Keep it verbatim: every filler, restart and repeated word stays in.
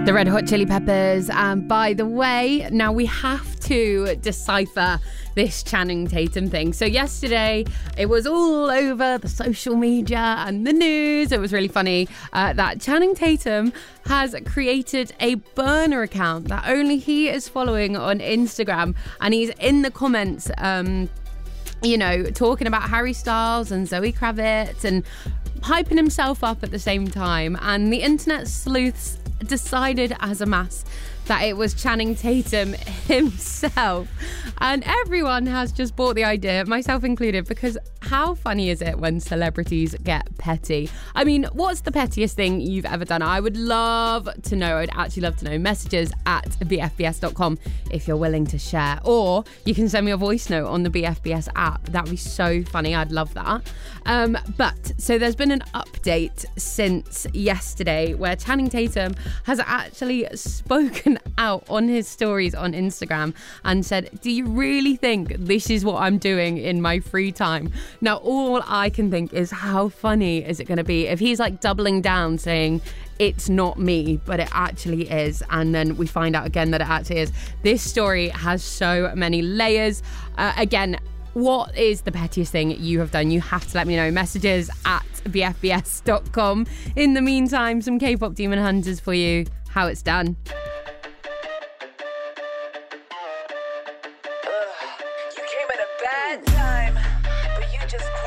The Red Hot Chili Peppers. And by the way, now we have to decipher this Channing Tatum thing. So yesterday, it was all over the social media and the news. It was really funny uh, that Channing Tatum has created a burner account that only he is following on Instagram. And he's in the comments, um, you know, talking about Harry Styles and Zoe Kravitz and hyping himself up at the same time. And the internet sleuths decided as a mass that it was Channing Tatum himself. And everyone has just bought the idea, myself included, because how funny is it when celebrities get petty? I mean, what's the pettiest thing you've ever done? I would love to know. I'd actually love to know. Messages at b f b s dot com if you're willing to share. Or you can send me a voice note on the B F B S app. That'd be so funny. I'd love that. Um, but, so there's been an update since yesterday where Channing Tatum has actually spoken out on his stories on Instagram and said, do you really think this is what I'm doing in my free time? Now, all I can think is, how funny is it going to be if he's like doubling down saying it's not me, but it actually is. And then we find out again that it actually is. This story has so many layers. Uh, again, what is the pettiest thing you have done? You have to let me know. Messages at b f b s dot com. In the meantime, some K-pop Demon Hunters for you. How it's done.